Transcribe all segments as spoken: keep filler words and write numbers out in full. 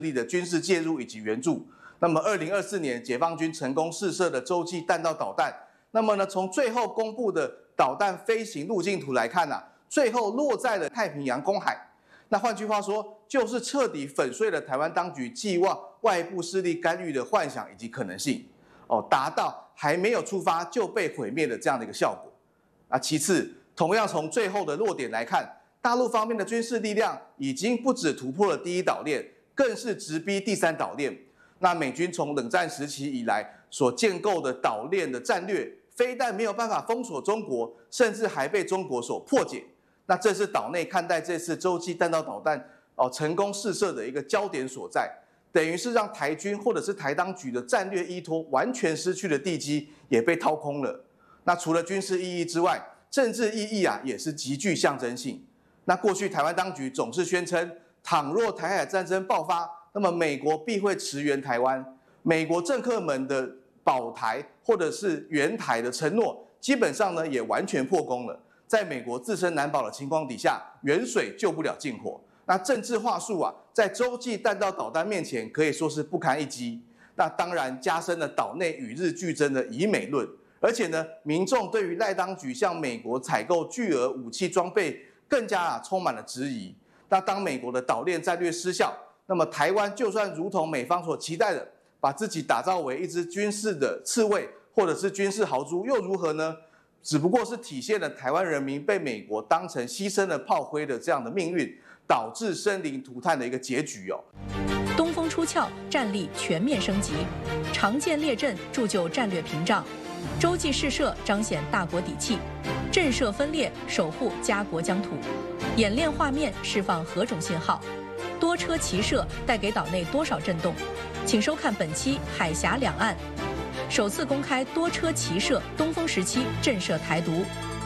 力的军事介入以及援助。那么，二零二四年解放军成功试射的洲际弹道导弹，那么呢，从最后公布的导弹飞行路径图来看啊，最后落在了太平洋公海。那换句话说，就是彻底粉碎了台湾当局寄望外部势力干预的幻想以及可能性，哦，达到还没有出发就被毁灭的这样的一个效果。啊，其次，同样从最后的落点来看，大陆方面的军事力量已经不止突破了第一岛链，更是直逼第三岛链。那美军从冷战时期以来所建构的岛链的战略，非但没有办法封锁中国，甚至还被中国所破解。那这是岛内看待这次洲际弹道导弹哦成功试射的一个焦点所在，等于是让台军或者是台当局的战略依托完全失去了地基，也被掏空了。那除了军事意义之外，政治意义啊也是极具象征性。那过去台湾当局总是宣称，倘若台海战争爆发，那么美国必会驰援台湾。美国政客们的保台或者是援台的承诺，基本上呢也完全破功了。在美国自身难保的情况底下，远水救不了近火。那政治话术啊，在洲际弹道导弹面前可以说是不堪一击。那当然加深了岛内与日俱增的以美论。而且呢，民众对于赖当局向美国采购巨额武器装备，更加啊充满了质疑。那当美国的岛链战略失效，那么台湾就算如同美方所期待的，把自己打造为一支军事的刺猬或者是军事豪猪，又如何呢？只不过是体现了台湾人民被美国当成牺牲了炮灰的这样的命运，导致生灵涂炭的一个结局哦。 东风出鞘，战力全面升级，常见列阵铸就战略屏障，洲际试射彰显大国底气，震慑分裂，守护家国疆土。演练画面释放何种信号？多车齐射带给岛内多少震动？请收看本期《海峡两岸》。首次公开多车齐射，东风时期震慑台独。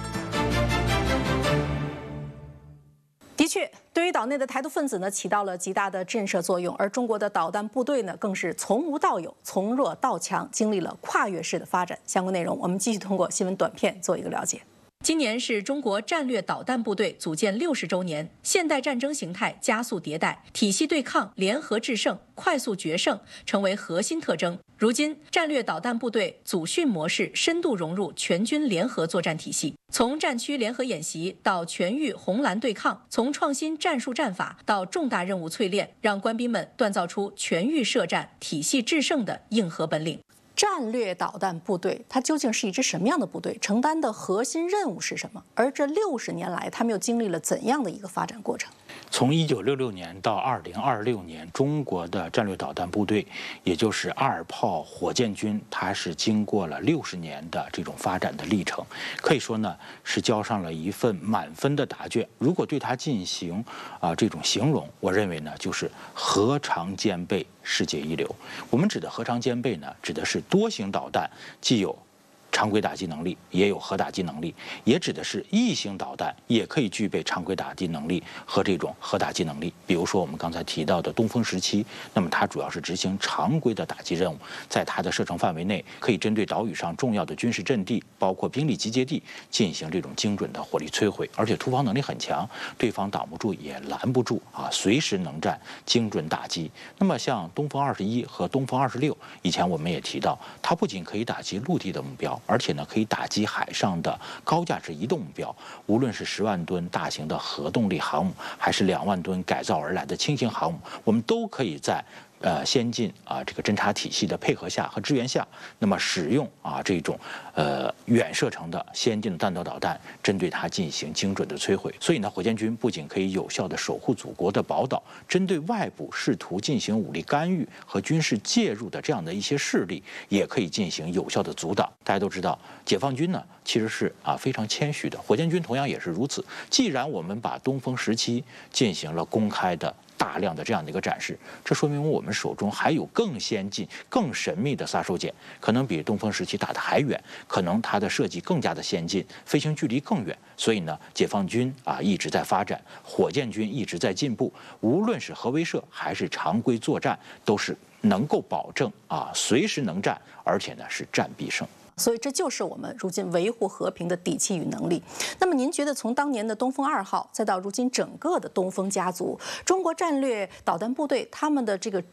的确，对于岛内的台独分子呢，起到了极大的震慑作用，而中国的导弹部队呢，更是从无到有，从弱到强，经历了跨越式的发展。相关内容，我们继续通过新闻短片做一个了解。今年是中国战略导弹部队组建六十周年，现代战争形态加速迭代，体系对抗、联合制胜、快速决胜成为核心特征。如今，战略导弹部队组训模式深度融入全军联合作战体系，从战区联合演习到全域红蓝对抗，从创新战术战法到重大任务淬炼，让官兵们锻造出全域设战、体系制胜的硬核本领。战略导弹部队它究竟是一支什么样的部队？承担的核心任务是什么？而这六十年来，他们又经历了怎样的一个发展过程？ 从一九六六年到二零二六年，中国的战略导弹部队，也就是二炮火箭军，它是经过了六十年的这种发展的历程，可以说呢是交上了一份满分的答卷。如果对它进行啊、呃、这种形容，我认为呢就是核常兼备，世界一流。我们指的核常兼备呢，指的是多型导弹既有常规打击能力，也有核打击能力，也指的是异型导弹也可以具备常规打击能力和这种核打击能力。比如说我们刚才提到的东风十七，那么它主要是执行常规的打击任务，在它的射程范围内，可以针对岛屿上重要的军事阵地，包括兵力集结地，进行这种精准的火力摧毁，而且突防能力很强，对方挡不住也拦不住啊，随时能战，精准打击。那么像东风二十一和东风二十六，以前我们也提到，它不仅可以打击陆地的目标，而且呢，可以打击海上的高价值移动目标，无论是十万吨大型的核动力航母，还是两万吨改造而来的轻型航母，我们都可以在呃先进啊这个侦察体系的配合下和支援下，那么使用啊这种呃远射程的先进的弹道导弹，针对它进行精准的摧毁。所以呢，火箭军不仅可以有效的守护祖国的宝岛，针对外部试图进行武力干预和军事介入的这样的一些势力，也可以进行有效的阻挡。大家都知道，解放军呢其实是啊非常谦虚的，火箭军同样也是如此。既然我们把东风十七进行了公开的大量的这样的一个展示，这说明我们手中还有更先进、更神秘的杀手锏，可能比东风十七打得还远，可能它的设计更加的先进，飞行距离更远。所以呢，解放军啊一直在发展，火箭军一直在进步，无论是核威慑还是常规作战，都是能够保证啊随时能战，而且呢是战必胜。 所以这就是我们如今维护和平的底气与能力。那么您觉得从当年的东风二号，再到如今整个的东风家族，中国战略导弹部队他们的这个